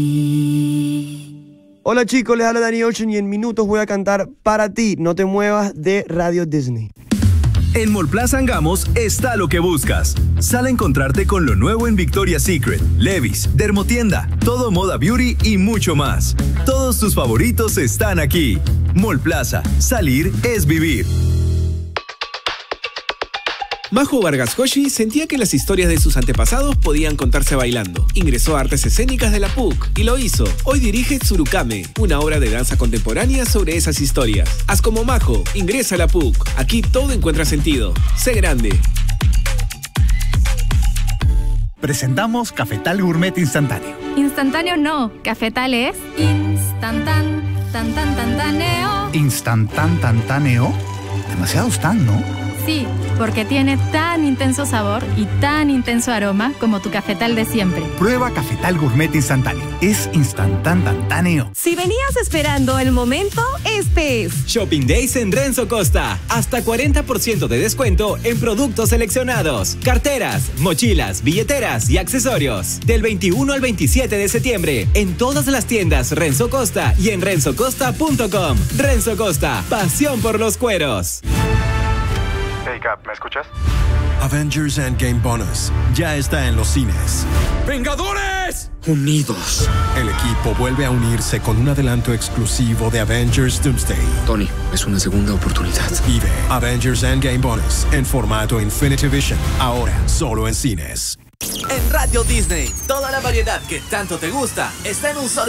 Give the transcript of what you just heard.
Hola chicos, les habla Danny Ocean y en minutos voy a cantar Para Ti, No Te Muevas de Radio Disney. En Mallplaza Angamos está lo que buscas. Sal a encontrarte con lo nuevo en Victoria's Secret, Levi's, Dermotienda, Todo Moda Beauty y mucho más. Todos tus favoritos están aquí. Mallplaza, salir es vivir. Majo Vargas Joshi sentía que las historias de sus antepasados podían contarse bailando. Ingresó a Artes Escénicas de la PUC y lo hizo. Hoy dirige Tsurukame, una obra de danza contemporánea sobre esas historias. Haz como Majo, ingresa a la PUC. Aquí todo encuentra sentido. Sé grande. Presentamos Cafetal Gourmet Instantáneo. Instantáneo no, Cafetal es instantáneo. Instantáneo. Demasiados tan, ¿no? Sí, porque tiene tan intenso sabor y tan intenso aroma como tu cafetal de siempre. Prueba Cafetal Gourmet Instantáneo. Es instantáneo. Si venías esperando el momento, este es. Shopping Days en Renzo Costa. Hasta 40% de descuento en productos seleccionados. Carteras, mochilas, billeteras y accesorios. Del 21 al 27 de septiembre en todas las tiendas Renzo Costa y en renzocosta.com. Renzo Costa, pasión por los cueros. Hey Cap, ¿me escuchas? Avengers Endgame Bonus ya está en los cines. ¡Vengadores! Unidos. El equipo vuelve a unirse con un adelanto exclusivo de Avengers Doomsday. Tony, es una segunda oportunidad. Vive Avengers Endgame Bonus en formato Infinity Vision, ahora solo en cines. En Radio Disney, toda la variedad que tanto te gusta está en un solo